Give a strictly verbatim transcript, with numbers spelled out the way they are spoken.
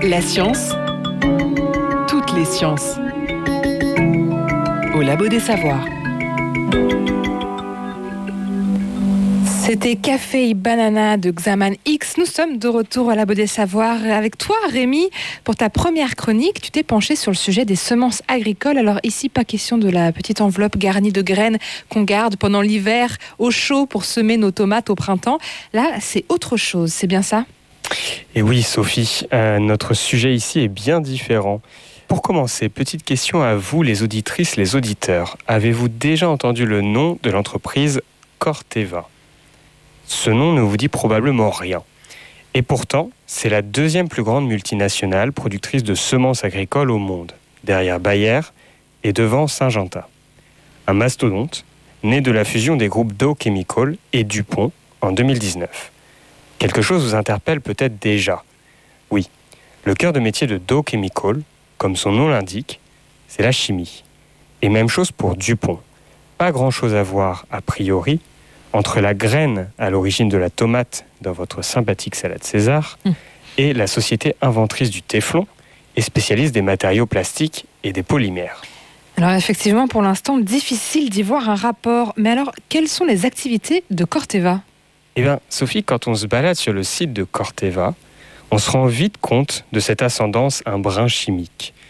La science, toutes les sciences, au Labo des Savoirs. C'était Café Banana de Xaman X. Nous sommes de retour au Labo des Savoirs avec toi, Rémi. Pour ta première chronique, tu t'es penché sur le sujet des semences agricoles. Alors ici, pas question de la petite enveloppe garnie de graines qu'on garde pendant l'hiver au chaud pour semer nos tomates au printemps. Là, c'est autre chose, c'est bien ça ? Et oui, Sophie, euh, notre sujet ici est bien différent. Pour commencer, petite question à vous, les auditrices, les auditeurs. Avez-vous déjà entendu le nom de l'entreprise Corteva ? Ce nom ne vous dit probablement rien. Et pourtant, c'est la deuxième plus grande multinationale productrice de semences agricoles au monde, derrière Bayer et devant Syngenta. Un mastodonte né de la fusion des groupes Dow Chemical et DuPont en deux mille dix-neuf. Quelque chose vous interpelle peut-être déjà. Oui, le cœur de métier de Dow Chemical, comme son nom l'indique, c'est la chimie. Et même chose pour DuPont. Pas grand-chose à voir, a priori, entre la graine à l'origine de la tomate dans votre sympathique salade César mmh. et la société inventrice du téflon et spécialiste des matériaux plastiques et des polymères. Alors effectivement, pour l'instant, difficile d'y voir un rapport. Mais alors, quelles sont les activités de Corteva ? Eh bien, Sophie, quand on se balade sur le site de Corteva, on se rend vite compte de cette ascendance un brin chimique.